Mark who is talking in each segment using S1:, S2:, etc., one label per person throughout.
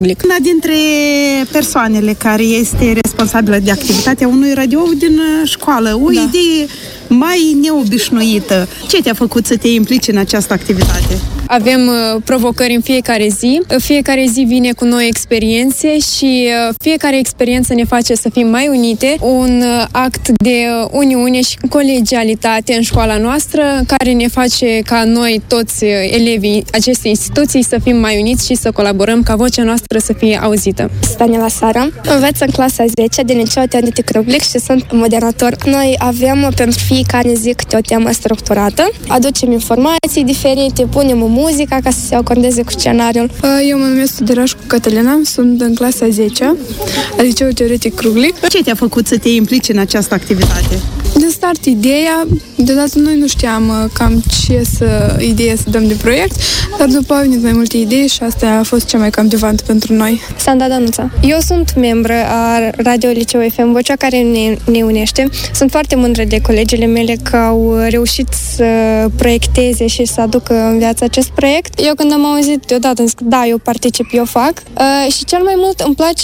S1: Cruglic.
S2: Una dintre persoanele care este responsabilă de activitatea unui radio din școală, o idee mai neobișnuită. Ce te-a făcut să te implici în această activitate?
S1: Avem provocări în fiecare zi. Fiecare zi vine cu noi experiențe și fiecare experiență ne face să fim mai unite. Un act de uniune și colegialitate în școala noastră care ne face ca noi, toți elevii acestei instituții, să fim mai uniți și să colaborăm ca vocea noastră să fie auzită.
S3: Daniela Sara, învăț în clasa 10 din Liceul Teodosie Cruglic și sunt moderator. Noi avem pentru fiecare zi câte o temă structurată. Aducem informații diferite, punem muzica ca să se acordeze cu scenariul.
S4: Eu mă numesc Tuderașcu Cătălina, sunt în clasa 10 la Liceul Teodosie Cruglic.
S2: Ce te-a făcut să te implici în această activitate?
S4: De start ideea, deodată noi nu știam cam ce idee să dăm de proiect, dar după au venit mai multe idei și asta a fost cea mai captivantă pentru noi.
S3: Sanda Danuța. Eu sunt membră a Radio Liceu FM Vocea, care ne unește. Sunt foarte mândră de colegele mele că au reușit să proiecteze și să aducă în viață acest proiect. Eu când am auzit deodată, am zis, da, eu particip, eu fac. Și cel mai mult îmi place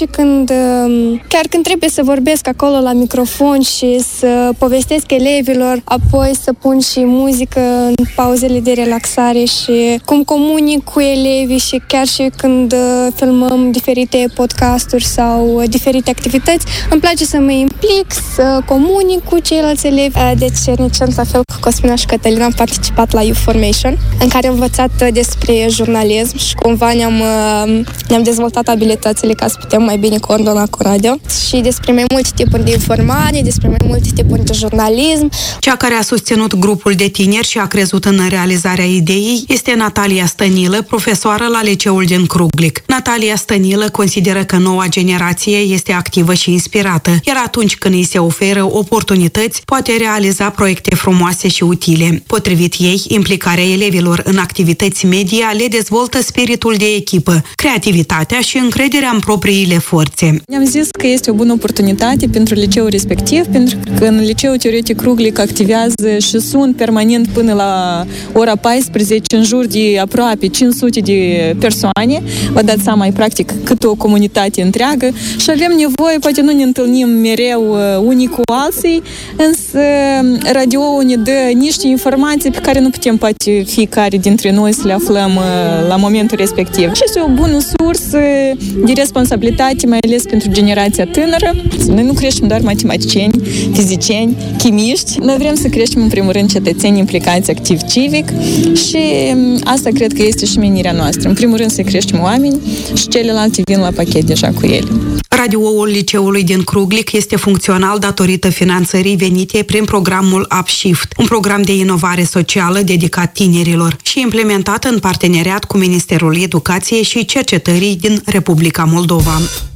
S3: chiar când trebuie să vorbesc acolo la microfon și să povestesc elevilor, apoi să pun și muzică în pauzele de relaxare și cum comunic cu elevii și chiar și când filmăm diferite podcasturi sau diferite activități, îmi place să mă implic, să comunic cu ceilalți elevi. Deci, recent, la fel cu Cosmina și Cătălina, am participat la Youth Formation, în care am învățat despre jurnalism și cumva ne-am dezvoltat abilitățile ca să putem mai bine coordona cu radio și despre mai multe tipuri de informare, despre mai multe tipuri de jurnalism.
S5: Cea care a susținut grupul de tineri și a crezut în realizarea ideii este Natalia Stănilă, profesoară la Liceul din Cruglic. Natalia Stănilă consideră că noua generație este activă și inspirată, iar atunci când îi se oferă oportunități, poate realiza proiecte frumoase și utile. Potrivit ei, implicarea elevilor în activități media le dezvoltă spiritul de echipă, creativitatea și încrederea în propriile forțe.
S6: Ne-am zis că este o bună oportunitate pentru liceul respectiv, pentru că în Liceul Teodosie Cruglic activează și sunt permanent până la ora 14 în jur de aproape 500 de persoane. Vă dați seama, e practic cât o comunitate întreagă și avem nevoie, poate nu ne întâlnim mereu unii cu alții, însă radio ne dă niște informații pe care nu putem poate fiecare dintre noi să le aflăm la momentul respectiv. Și este o bună sursă de responsabilitate, mai ales pentru generația tânără. Noi nu creștem doar matematicieni, fizicieni, chimiști. Noi vrem să creștem în primul rând cetățeni implicați activ civic și asta cred că este și menirea noastră. În primul rând să creștem oameni și celelalte vin la pachet deja cu ele.
S5: Radioul Liceului din Cruglic este funcțional datorită finanțării venite prin programul UpShift, un program de inovare socială dedicat tinerilor și implementat în parteneriat cu Ministerul Educației și Cercetării din Republica Moldova.